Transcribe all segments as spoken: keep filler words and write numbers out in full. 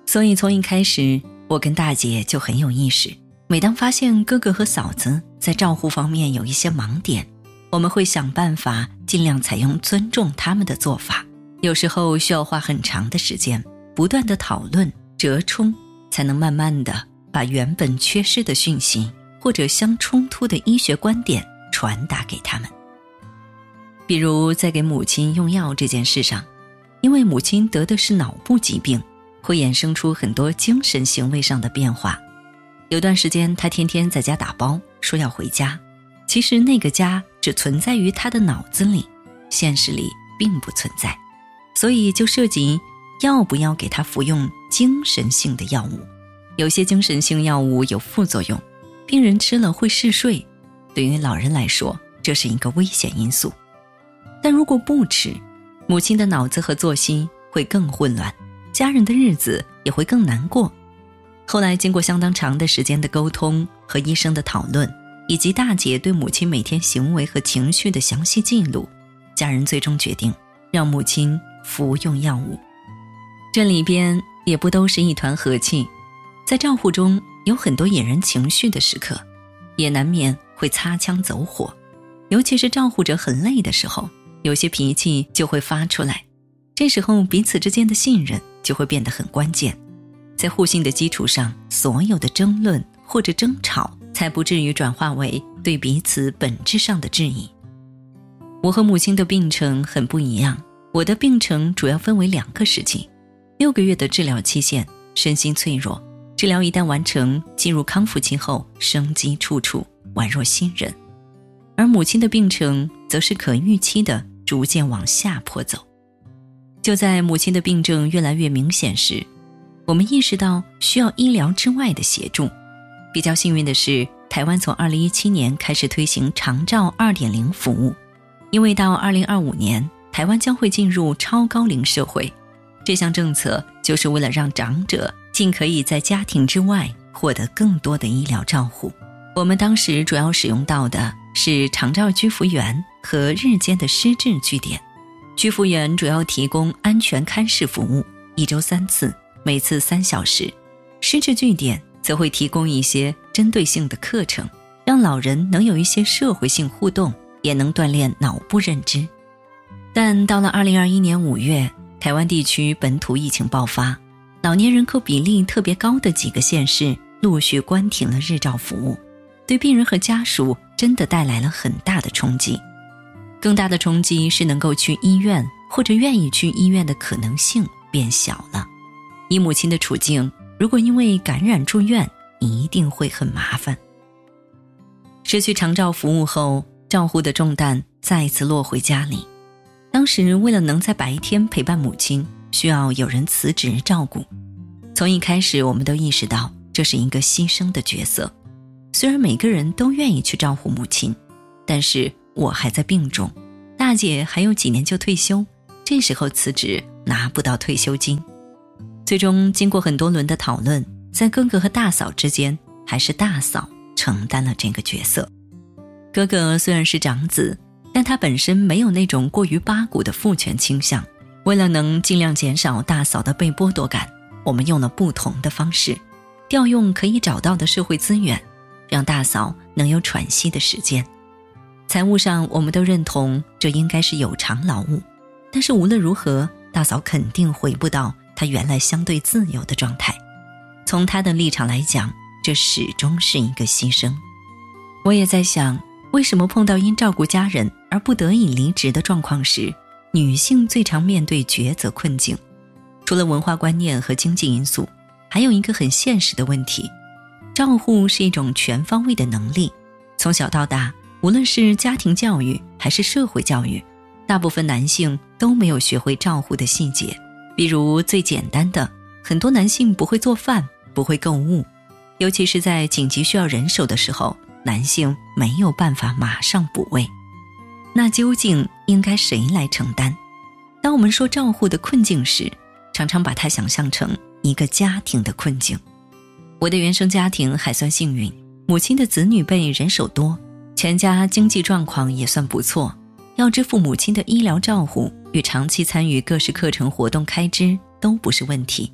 所以从一开始，我跟大姐就很有意识，每当发现哥哥和嫂子在照护方面有一些盲点，我们会想办法尽量采用尊重他们的做法，有时候需要花很长的时间，不断的讨论折冲，才能慢慢的把原本缺失的讯息或者相冲突的医学观点传达给他们。比如在给母亲用药这件事上，因为母亲得的是脑部疾病，会衍生出很多精神行为上的变化。有段时间她天天在家打包，说要回家，其实那个家只存在于她的脑子里，现实里并不存在，所以就涉及要不要给她服用精神性的药物。有些精神性药物有副作用，病人吃了会嗜睡，对于老人来说，这是一个危险因素。但如果不吃，母亲的脑子和作息会更混乱，家人的日子也会更难过。后来经过相当长的时间的沟通和医生的讨论，以及大姐对母亲每天行为和情绪的详细记录，家人最终决定让母亲服用药物。这里边也不都是一团和气，在照护中有很多引人情绪的时刻，也难免会擦枪走火，尤其是照护者很累的时候，有些脾气就会发出来，这时候彼此之间的信任就会变得很关键。在互信的基础上，所有的争论或者争吵才不至于转化为对彼此本质上的质疑。我和母亲的病程很不一样，我的病程主要分为两个时期，六个月的治疗期限，身心脆弱，治疗一旦完成，进入康复期后，生机处处，宛若新人。而母亲的病程则是可预期的逐渐往下坡走。就在母亲的病症越来越明显时，我们意识到需要医疗之外的协助。比较幸运的是，台湾从二零一七年开始推行长照 二点零 服务，因为到二零二五年，台湾将会进入超高龄社会，这项政策就是为了让长者尽可以在家庭之外获得更多的医疗照护。我们当时主要使用到的是长照居服员和日间的失智据点。居服员主要提供安全看视服务，一周三次，每次三小时。失智据点则会提供一些针对性的课程，让老人能有一些社会性互动，也能锻炼脑部认知。但到了二零二一年五月，台湾地区本土疫情爆发，老年人口比例特别高的几个县市陆续关停了日照服务，对病人和家属真的带来了很大的冲击。更大的冲击是能够去医院或者愿意去医院的可能性变小了。以母亲的处境，如果因为感染住院，一定会很麻烦。失去长照服务后，照护的重担再次落回家里。当时为了能在白天陪伴母亲，需要有人辞职照顾。从一开始我们都意识到这是一个牺牲的角色，虽然每个人都愿意去照顾母亲，但是我还在病中，大姐还有几年就退休，这时候辞职拿不到退休金。最终经过很多轮的讨论，在哥哥和大嫂之间，还是大嫂承担了这个角色。哥哥虽然是长子，但他本身没有那种过于八股的父权倾向。为了能尽量减少大嫂的被剥夺感，我们用了不同的方式，调用可以找到的社会资源，让大嫂能有喘息的时间。财务上我们都认同这应该是有偿劳务，但是无论如何，大嫂肯定回不到她原来相对自由的状态。从她的立场来讲，这始终是一个牺牲。我也在想，为什么碰到因照顾家人而不得已离职的状况时，女性最常面对抉择困境？除了文化观念和经济因素，还有一个很现实的问题，照护是一种全方位的能力。从小到大，无论是家庭教育还是社会教育，大部分男性都没有学会照护的细节。比如最简单的，很多男性不会做饭，不会购物，尤其是在紧急需要人手的时候，男性没有办法马上补位。那究竟应该谁来承担？当我们说照护的困境时，常常把它想象成一个家庭的困境。我的原生家庭还算幸运，母亲的子女辈人手多，全家经济状况也算不错，要支付母亲的医疗照护与长期参与各式课程活动开支都不是问题。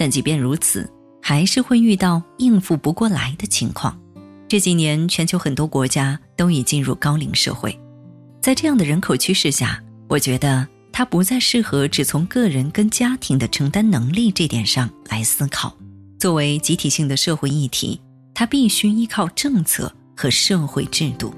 但即便如此，还是会遇到应付不过来的情况。这几年全球很多国家都已进入高龄社会，在这样的人口趋势下，我觉得它不再适合只从个人跟家庭的承担能力这点上来思考。作为集体性的社会议题，它必须依靠政策和社会制度。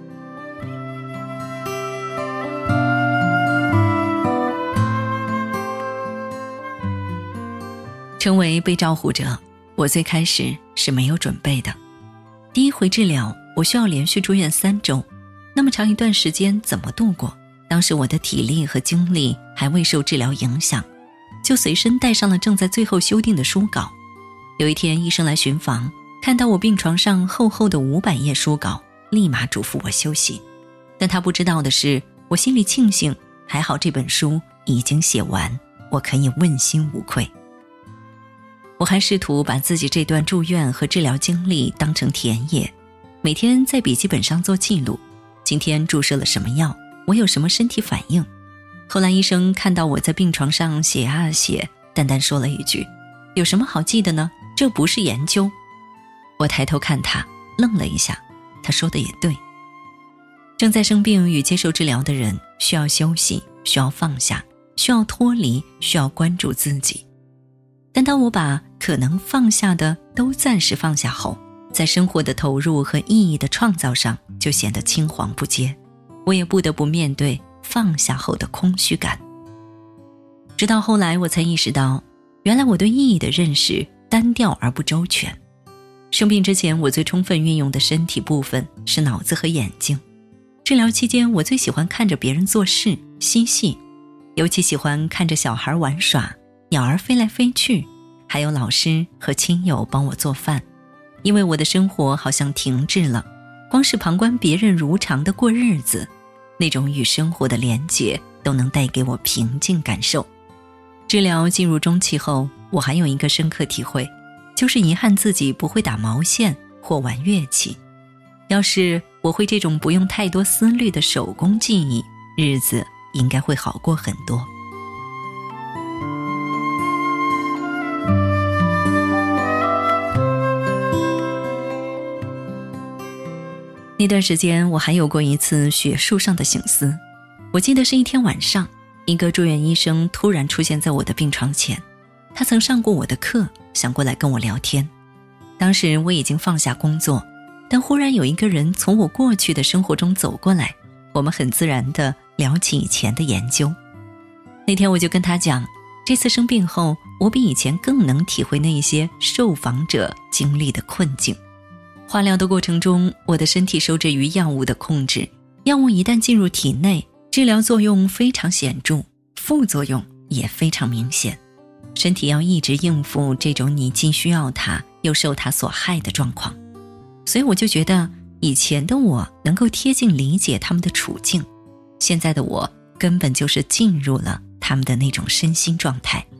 成为被照护者，我最开始是没有准备的。第一回治疗，我需要连续住院三周，那么长一段时间怎么度过？当时我的体力和精力还未受治疗影响，就随身带上了正在最后修订的书稿。有一天医生来巡房，看到我病床上厚厚的五百页书稿，立马嘱咐我休息。但他不知道的是，我心里庆幸，还好这本书已经写完，我可以问心无愧。我还试图把自己这段住院和治疗经历当成田野，每天在笔记本上做记录，今天注射了什么药，我有什么身体反应。后来医生看到我在病床上写啊写，淡淡说了一句，有什么好记的呢？这不是研究。我抬头看他，愣了一下，他说的也对。正在生病与接受治疗的人需要休息，需要放下，需要脱离，需要关注自己。但当我把可能放下的都暂时放下后，在生活的投入和意义的创造上就显得青黄不接，我也不得不面对放下后的空虚感。直到后来我才意识到，原来我对意义的认识单调而不周全。生病之前，我最充分运用的身体部分是脑子和眼睛。治疗期间，我最喜欢看着别人做事嬉戏，尤其喜欢看着小孩玩耍，鸟儿飞来飞去，还有老师和亲友帮我做饭。因为我的生活好像停滞了，光是旁观别人如常的过日子，那种与生活的连结都能带给我平静感受。治疗进入中期后，我还有一个深刻体会，就是遗憾自己不会打毛线或玩乐器。要是我会这种不用太多思虑的手工技艺，日子应该会好过很多。那段时间我还有过一次学术上的省思。我记得是一天晚上，一个住院医生突然出现在我的病床前，他曾上过我的课，想过来跟我聊天。当时我已经放下工作，但忽然有一个人从我过去的生活中走过来，我们很自然地聊起以前的研究。那天我就跟他讲，这次生病后，我比以前更能体会那些受访者经历的困境。化疗的过程中，我的身体受制于药物的控制，药物一旦进入体内，治疗作用非常显著，副作用也非常明显。身体要一直应付这种你既需要它又受它所害的状况。所以我就觉得以前的我能够贴近理解他们的处境，现在的我根本就是进入了他们的那种身心状态。